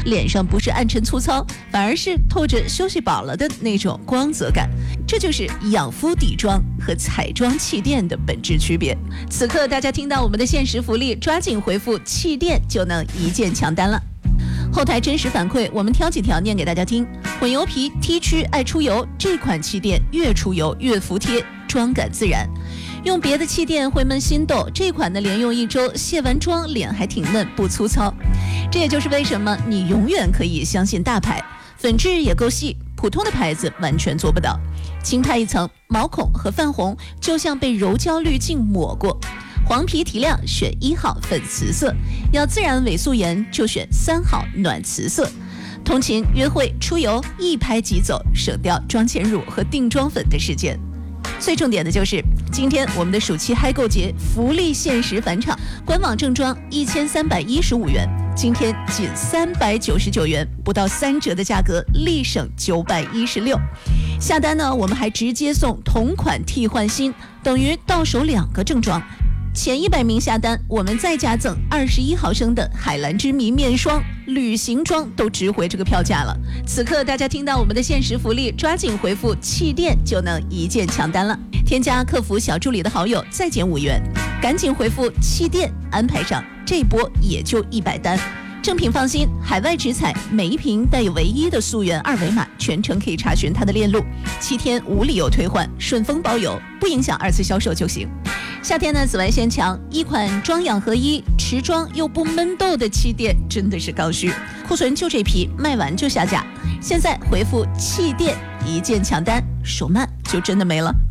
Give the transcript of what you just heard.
脸上不是暗沉粗糙，反而是透着休息饱了的那种光泽感。这就是养肤底妆和彩妆气垫的本质区别。此刻大家听到我们的限时福利，抓紧回复气垫就能一键抢单了。后台真实反馈，我们挑几条念给大家听。混油皮 T 区爱出油，这款气垫越出油越服帖，妆感自然。用别的气垫会闷心痘，这款呢连用1周，卸完妆脸还挺嫩不粗糙。这也就是为什么你永远可以相信大牌，粉质也够细，普通的牌子完全做不到。轻拍一层，毛孔和泛红就像被柔焦滤镜抹过。黄皮提亮选1号粉瓷色，要自然伪素颜就选3号暖瓷色。通勤约会出游一拍即走，省掉妆前乳和定妆粉的时间。最重点的就是今天我们的暑期嗨购节福利限时返场，官网正装1315元，今天仅399元，不到3折的价格，立省916。下单呢，我们还直接送同款替换新，等于到手2个正装。前100名下单，我们再加赠21毫升的海蓝之谜面霜，旅行装都值回这个票价了。此刻大家听到我们的限时福利，抓紧回复气垫就能一键抢单了。添加客服小助理的好友再减5元，赶紧回复气垫安排上，这波也就100单。正品放心，海外直采，每一瓶带有唯一的溯源2维码，全程可以查询它的链路，7天无理由退换，顺丰包邮，不影响2次销售就行。夏天呢，紫外线强，一款妆养合一、持妆又不闷痘的气垫真的是刚需，库存就这批，卖完就下架。现在回复气垫一键抢单，手慢就真的没了。